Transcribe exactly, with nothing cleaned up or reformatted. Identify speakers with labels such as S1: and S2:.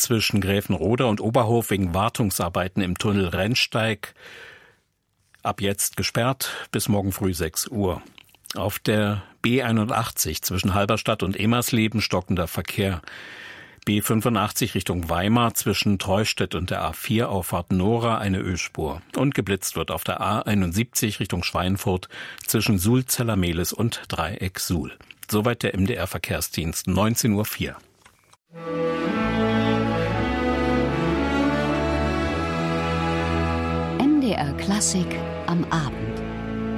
S1: zwischen Gräfenroda und Oberhof wegen Wartungsarbeiten im Tunnel Rennsteig. Ab jetzt gesperrt bis morgen früh sechs Uhr. Auf der B einundachtzig zwischen Halberstadt und Emersleben stockender Verkehr. B fünfundachtzig Richtung Weimar zwischen Treustedt und der A vier Auffahrt Nora eine Ölspur. Und geblitzt wird auf der A einundsiebzig Richtung Schweinfurt zwischen Sulzeller-Mehlis und Dreieck Suhl. Soweit der M D R-Verkehrsdienst, neunzehn Uhr vier.
S2: M D R Klassik am Abend.